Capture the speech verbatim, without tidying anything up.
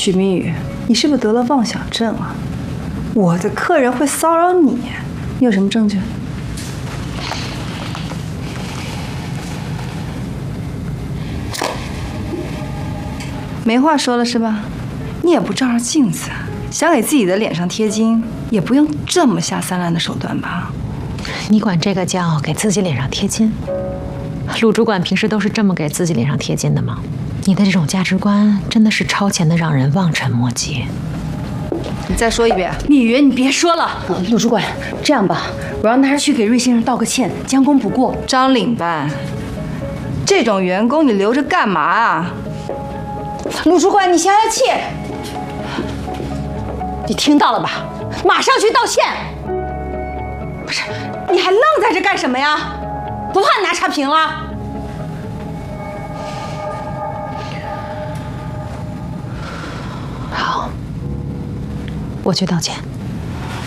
许明宇，你是不是得了妄想症啊？我的客人会骚扰你，你有什么证据？没话说了是吧？你也不照照镜子，想给自己的脸上贴金，也不用这么下三滥的手段吧？ 你管这个叫给自己脸上贴金？陆主管平时都是这么给自己脸上贴金的吗？你的这种价值观真的是超前的，让人望尘莫及。 你再说一遍，蜜云，你别说了。 嗯，陆主管，这样吧，我让他去给瑞先生道个歉，将功补过。 张领班，这种员工你留着干嘛啊？ 陆主管，你消消气。你听到了吧？马上去道歉。不是，你还愣在这干什么呀？不怕拿差评了？ 好，我去道歉。